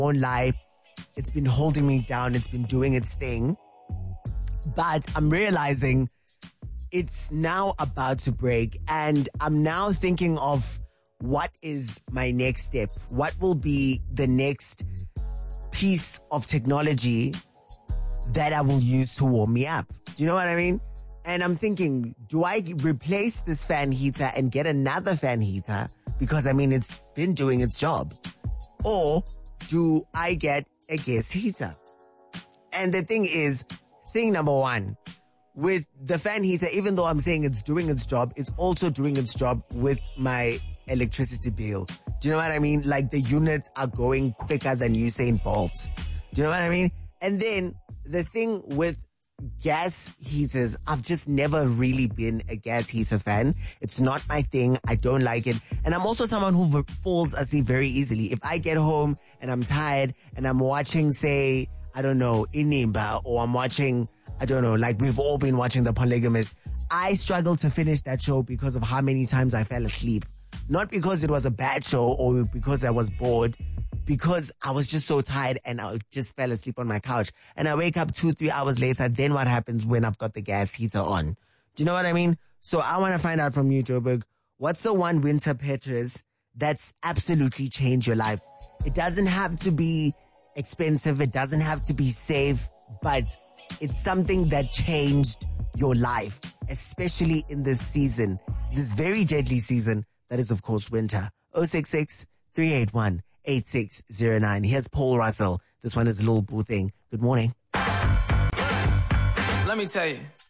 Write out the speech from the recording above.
won't lie, it's been holding me down. It's been doing its thing. But I'm realizing it's now about to break, and I'm now thinking of what is my next step? What will be the next piece of technology that I will use to warm me up? Do you know what I mean? And I'm thinking, do I replace this fan heater and get another fan heater? Because I mean, it's been doing its job. Or do I get a gas heater? And the thing is, thing number one, with the fan heater, even though I'm saying it's doing its job, it's also doing its job with my electricity bill. Do you know what I mean? Like, the units are going quicker than Usain Bolt. Do you know what I mean? And then the thing with gas heaters, I've just never really been a gas heater fan. It's not my thing. I don't like it. And I'm also someone who falls asleep very easily. If I get home and I'm tired and I'm watching, say, I don't know, Inimba, or I'm watching, I don't know, like we've all been watching The Polygamist, I struggle to finish that show because of how many times I fell asleep. Not because it was a bad show or because I was bored, because I was just so tired and I just fell asleep on my couch. And I wake up 2-3 hours later. Then what happens when I've got the gas heater on? Do you know what I mean? So I want to find out from you, Joburg, what's the one winter purchase that's absolutely changed your life? It doesn't have to be expensive. It doesn't have to be safe, but it's something that changed your life, especially in this season, this very deadly season that is, of course, winter. 066 381 8609. Here's Paul Russell. This one is a little boo thing. Good morning. Let me tell you.